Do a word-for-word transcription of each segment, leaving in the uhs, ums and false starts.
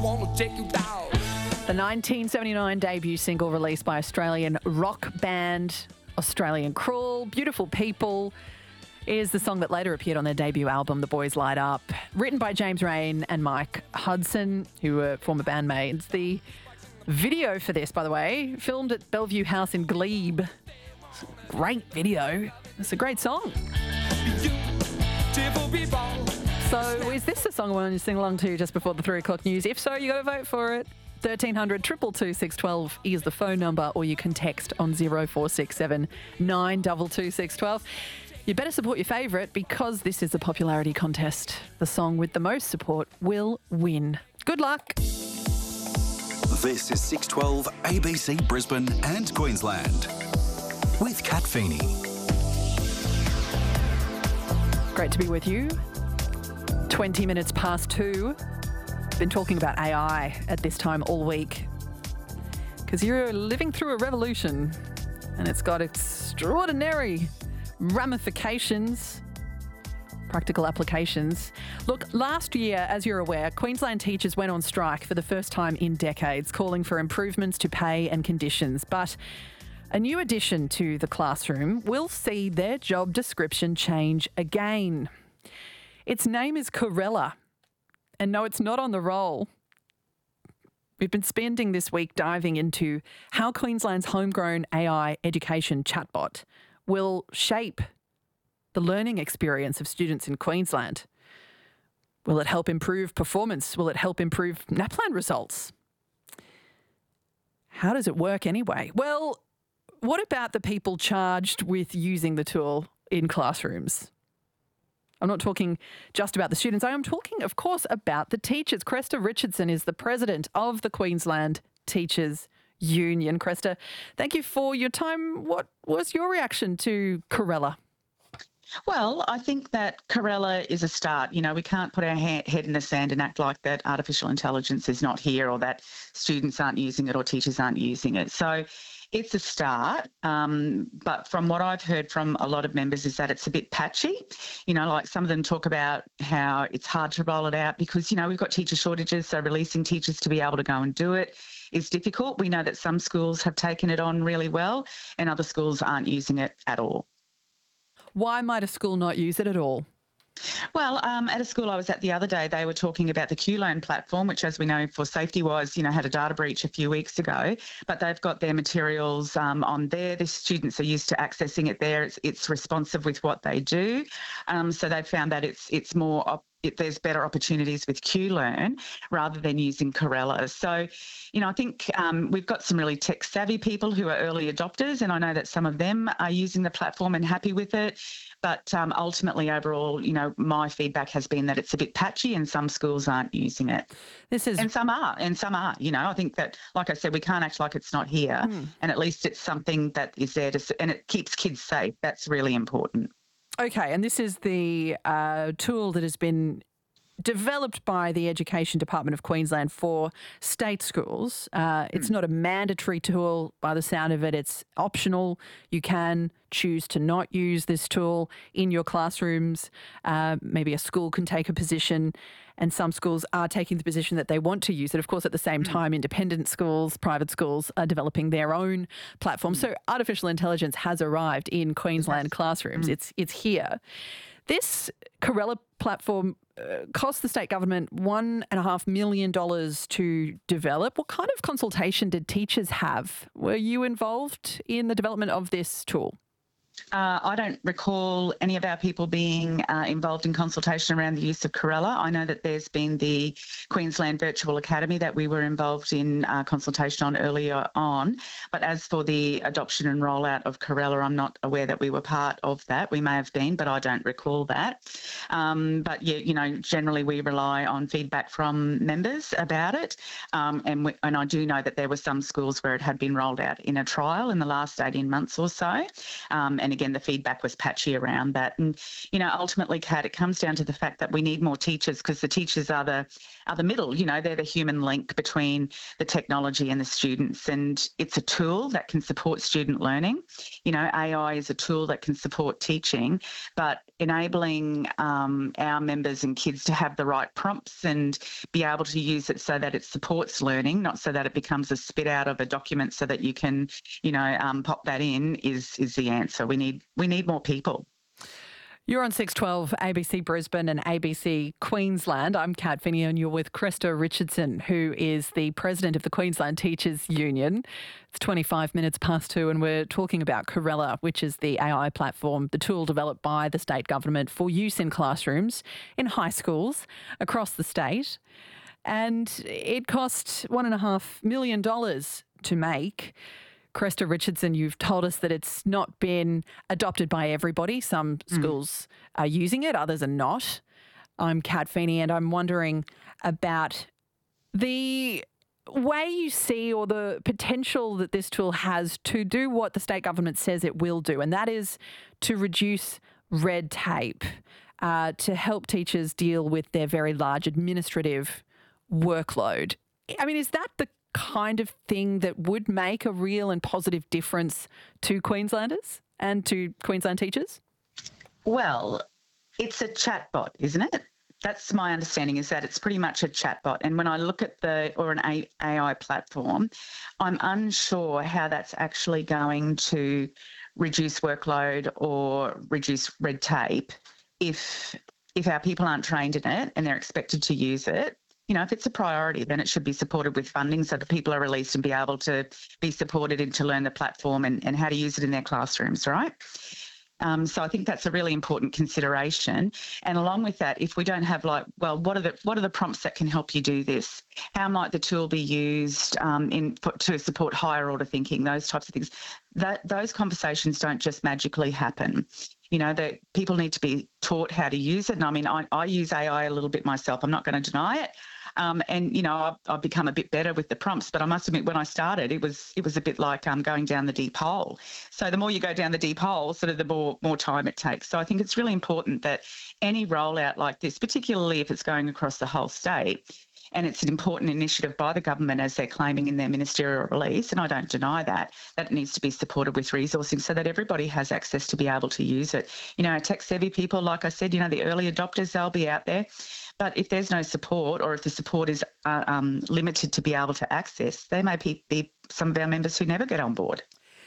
wanna take you down. The nineteen seventy-nine debut single released by Australian rock band Australian Crawl, Beautiful People, is the song that later appeared on their debut album, The Boys Light Up. Written by James Rain and Mike Hudson, who were former bandmates. The video for this, by the way, filmed at Bellevue House in Glebe. It's a great video. It's a great song. So is this the song I want to sing along to just before the three o'clock news? If so, you got to vote for it. thirteen hundred, two two two, six one two is the phone number, or you can text on zero four six seven, nine two two, six one two. You better support your favourite because this is a popularity contest. The song with the most support will win. Good luck. This is six twelve A B C Brisbane and Queensland with Kat Feeney. Great to be with you. twenty minutes past two. Been talking about A I at this time all week because you're living through a revolution and it's got extraordinary ramifications, practical applications. Look, last year, as you're aware, Queensland teachers went on strike for the first time in decades, calling for improvements to pay and conditions. But a new addition to the classroom will see their job description change again. Its name is Corella. And no, it's not on the roll. We've been spending this week diving into how Queensland's homegrown A I education chatbot will shape the learning experience of students in Queensland. Will it help improve performance? Will it help improve NAPLAN results? How does it work anyway? Well, what about the people charged with using the tool in classrooms? I'm not talking just about the students. I am talking, of course, about the teachers. Cresta Richardson is the president of the Queensland Teachers Union. Cresta, thank you for your time. What was your reaction to Corella? Well, I think that Corella is a start. You know, we can't put our ha- head in the sand and act like that artificial intelligence is not here or that students aren't using it or teachers aren't using it. So it's a start, um, but from what I've heard from a lot of members is that it's a bit patchy. You know, like some of them talk about how it's hard to roll it out because, you know, we've got teacher shortages, so releasing teachers to be able to go and do it is difficult. We know that some schools have taken it on really well and other schools aren't using it at all. Why might a school not use it at all? Well, um, at a school I was at the other day, they were talking about the QLearn platform, which, as we know, for safety-wise, you know, had a data breach a few weeks ago. But they've got their materials um, on there. The students are used to accessing it there. It's, it's responsive with what they do. Um, so they've found that it's it's more op- it, there's better opportunities with QLearn rather than using Corella. So, you know, I think um, we've got some really tech-savvy people who are early adopters, and I know that some of them are using the platform and happy with it. But um, ultimately, overall, you know, my feedback has been that it's a bit patchy and some schools aren't using it. This is, and some are, and some are. You know, I think that, like I said, we can't act like it's not here, mm. and at least it's something that is there to, and it keeps kids safe. That's really important. Okay, and this is the uh, tool that has been developed by the Education Department of Queensland for state schools. Uh, it's not a mandatory tool by the sound of it. It's optional. You can choose to not use this tool in your classrooms. Uh, maybe a school can take a position, and some schools are taking the position that they want to use it. Of course, at the same time, independent schools, private schools are developing their own platform. So artificial intelligence has arrived in Queensland classrooms. It's, it's here. This Corella platform uh, cost the state government one and a half million dollars to develop. What kind of consultation did teachers have? Were you involved in the development of this tool? Uh, I don't recall any of our people being uh, involved in consultation around the use of Corella. I know that there's been the Queensland Virtual Academy that we were involved in uh, consultation on earlier on. But as for the adoption and rollout of Corella, I'm not aware that we were part of that. We may have been, but I don't recall that. Um, but, yeah, you know, generally we rely on feedback from members about it. Um, and, we, and I do know that there were some schools where it had been rolled out in a trial in the last eighteen months or so. Um, And again, the feedback was patchy around that. And, you know, ultimately, Kat, it comes down to the fact that we need more teachers because the teachers are the are the middle, you know, they're the human link between the technology and the students. And it's a tool that can support student learning. You know, A I is a tool that can support teaching, but enabling um, our members and kids to have the right prompts and be able to use it so that it supports learning, not so that it becomes a spit out of a document so that you can, you know, um, pop that in is is the answer. We need we need more people. You're on six twelve A B C Brisbane and A B C Queensland. I'm Kat Finney and you're with Cresta Richardson, who is the president of the Queensland Teachers Union. It's twenty-five minutes past two and we're talking about Corella, which is the A I platform, the tool developed by the state government for use in classrooms in high schools across the state. And it cost one and a half million dollars to make. Cresta Richardson, you've told us that it's not been adopted by everybody. Some schools mm. are using it, others are not. I'm Kat Feeney and I'm wondering about the way you see or the potential that this tool has to do what the state government says it will do, and that is to reduce red tape, uh, to help teachers deal with their very large administrative workload. I mean, is that the kind of thing that would make a real and positive difference to Queenslanders and to Queensland teachers? Well, it's a chatbot, isn't it? That's my understanding, is that it's pretty much a chatbot. And when I look at the, or an A I platform, I'm unsure how that's actually going to reduce workload or reduce red tape if if our people aren't trained in it and they're expected to use it. You know, if it's a priority, then it should be supported with funding so that people are released and be able to be supported and to learn the platform and, and how to use it in their classrooms, right? Um, so I think that's a really important consideration. And along with that, if we don't have like, well, what are the what are the prompts that can help you do this? How might the tool be used um, in for, to support higher order thinking? Those types of things. That those conversations don't just magically happen. You know, that people need to be taught how to use it. And I mean, I, I use A I a little bit myself. I'm not going to deny it. Um, and, you know, I've, I've become a bit better with the prompts, but I must admit when I started, it was it was a bit like um, going down the deep hole. So the more you go down the deep hole, sort of the more, more time it takes. So I think it's really important that any rollout like this, particularly if it's going across the whole state, and it's an important initiative by the government as they're claiming in their ministerial release, and I don't deny that, that it needs to be supported with resourcing so that everybody has access to be able to use it. You know, tech-savvy people, like I said, you know, the early adopters, they'll be out there. But if there's no support or if the support is uh, um, limited to be able to access, they may be, be some of our members who never get on board.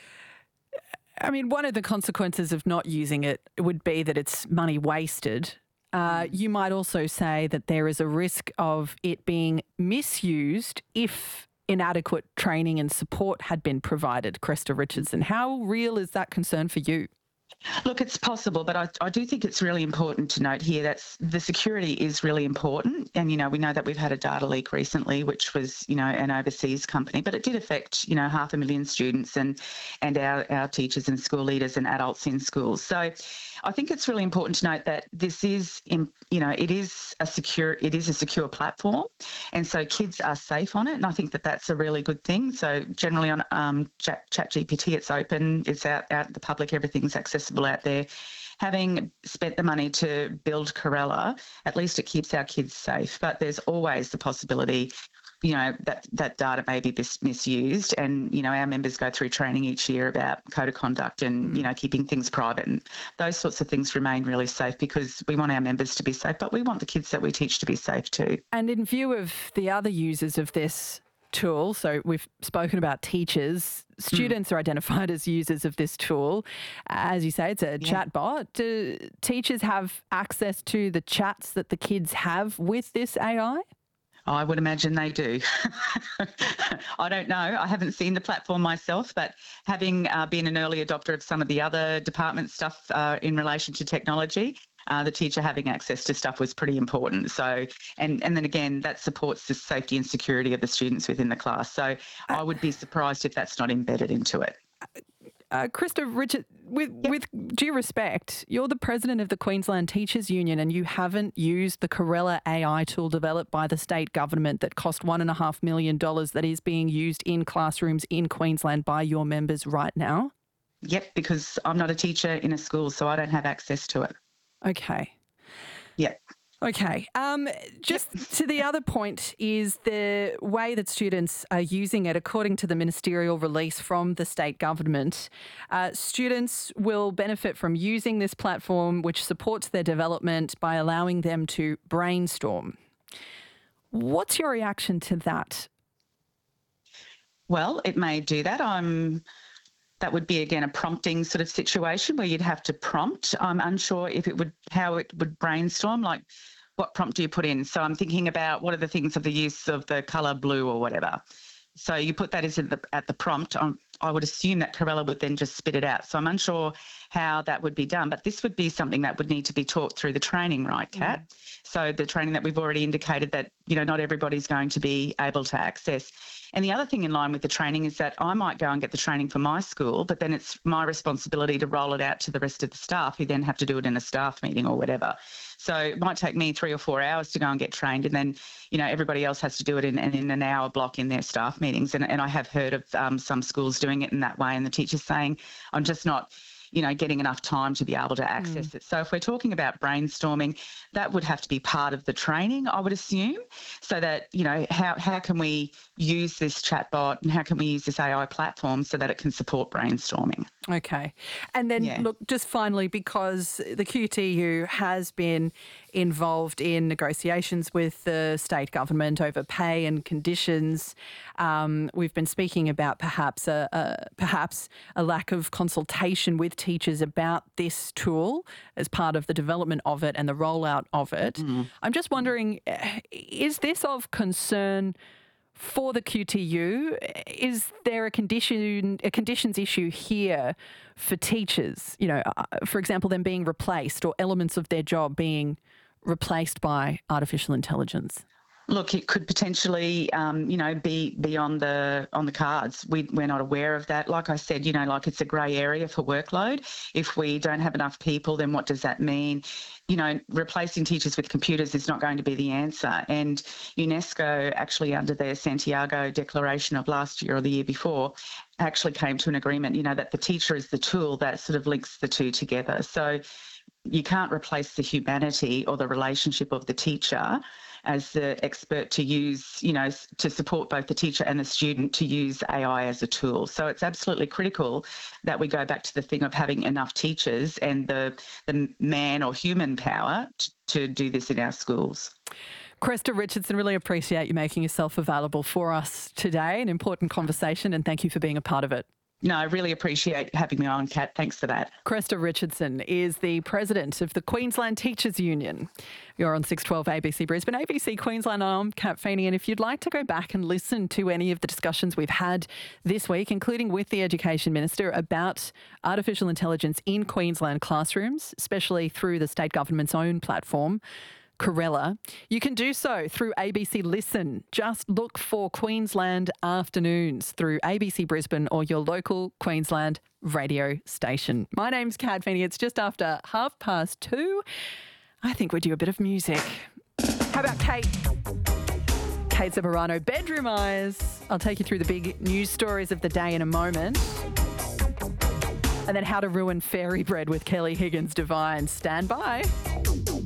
I mean, one of the consequences of not using it would be that it's money wasted. Uh, you might also say that there is a risk of it being misused if inadequate training and support had been provided. Cresta Richardson, how real is that concern for you? Look, it's possible, but I, I do think it's really important to note here that the security is really important. And, you know, we know that we've had a data leak recently, which was, you know, an overseas company, but it did affect, you know, half a million students and and our, our teachers and school leaders and adults in schools. So I think it's really important to note that this is, in, you know, it is a secure, it is a secure platform. And so kids are safe on it. And I think that that's a really good thing. So generally on um, Chat, ChatGPT, it's open, it's out, out in the public, everything's accessible out there. Having spent the money to build Corella, at least it keeps our kids safe. But there's always the possibility, you know, that, that data may be mis- misused. And, you know, our members go through training each year about code of conduct and, you know, keeping things private. And those sorts of things remain really safe because we want our members to be safe, but we want the kids that we teach to be safe too. And in view of the other users of this tool, so we've spoken about teachers, students mm. are identified as users of this tool. As you say, it's a yeah. chat bot. Do teachers have access to the chats that the kids have with this A I? I would imagine they do. I don't know. I haven't seen the platform myself, but having uh, been an early adopter of some of the other department stuff uh, in relation to technology, uh, the teacher having access to stuff was pretty important. So, and, and then again, that supports the safety and security of the students within the class. So I would be surprised if that's not embedded into it. Uh, Cresta Richard, with, yep. with due respect, you're the president of the Queensland Teachers Union and you haven't used the Corella A I tool developed by the state government that cost one and a half million dollars that is being used in classrooms in Queensland by your members right now? Yep, because I'm not a teacher in a school, so I don't have access to it. Okay. Yep. Okay. Um, just yep. to the other point is the way that students are using it. According to the ministerial release from the state government, uh, students will benefit from using this platform, which supports their development by allowing them to brainstorm. What's your reaction to that? Well, it may do that. I'm... That would be, again, a prompting sort of situation where you'd have to prompt. I'm unsure if it would, how it would brainstorm, like what prompt do you put in? So I'm thinking about what are the things of the use of the colour blue or whatever. So you put that as in the, at the prompt. Um, I would assume that Corella would then just spit it out. So I'm unsure how that would be done, but this would be something that would need to be taught through the training, right, Kat? Mm. So the training that we've already indicated that, you know, not everybody's going to be able to access. And the other thing in line with the training is that I might go and get the training for my school, but then it's my responsibility to roll it out to the rest of the staff who then have to do it in a staff meeting or whatever. So it might take me three or four hours to go and get trained, and then, you know, everybody else has to do it in, in an hour block in their staff meetings. And, and I have heard of um, some schools doing it in that way, and the teachers saying, I'm just not, you know, getting enough time to be able to access mm. it. So if we're talking about brainstorming, that would have to be part of the training, I would assume, so that, you know, how, how can we use this chatbot and how can we use this A I platform so that it can support brainstorming? Okay. And then, yeah. look, just finally, because the Q T U has been involved in negotiations with the state government over pay and conditions, um, we've been speaking about perhaps a, a perhaps a lack of consultation with teachers about this tool as part of the development of it and the rollout of it. Mm. I'm just wondering, is this of concern for the Q T U? Is there a condition, a conditions issue here for teachers? You know, uh, for example, them being replaced or elements of their job being replaced by artificial intelligence? Look, it could potentially, um, you know, be be on the on the cards. We we're not aware of that. Like I said, you know, like it's a grey area for workload. If we don't have enough people, then what does that mean? You know, replacing teachers with computers is not going to be the answer. And UNESCO, actually, under their Santiago Declaration of last year or the year before, actually came to an agreement, you know, that the teacher is the tool that sort of links the two together. So you can't replace the humanity or the relationship of the teacher as the expert to use, you know, to support both the teacher and the student to use A I as a tool. So it's absolutely critical that we go back to the thing of having enough teachers and the, the man or human power to, to do this in our schools. Cresta Richardson, really appreciate you making yourself available for us today. An important conversation, and thank you for being a part of it. No, I really appreciate having me on, Kat. Thanks for that. Cresta Richardson is the president of the Queensland Teachers Union. You're on six twelve A B C Brisbane, A B C Queensland. I'm Kat Feeney, and if you'd like to go back and listen to any of the discussions we've had this week, including with the Education Minister about artificial intelligence in Queensland classrooms, especially through the state government's own platform, Corella, you can do so through A B C Listen. Just look for Queensland Afternoons through A B C Brisbane or your local Queensland radio station. My name's Kat Feeney. It's just after half past two. I think we do a bit of music. How about Kate? Kate Zamorano, Bedroom Eyes. I'll take you through the big news stories of the day in a moment. And then how to ruin fairy bread with Kelly Higgins Divine. Stand by.